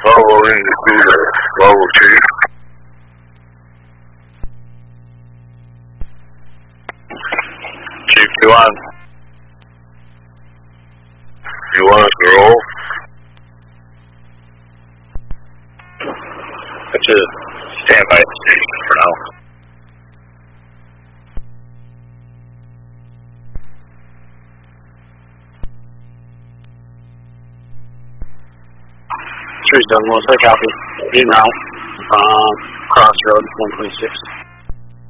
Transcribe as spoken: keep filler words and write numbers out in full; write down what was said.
Bravo in the cruiser. Bravo Chief. Chief two on. You want us to roll? That's it. Stand by the station for now. Three seven one, say copy. In now. Um, Crossroad one twenty-six.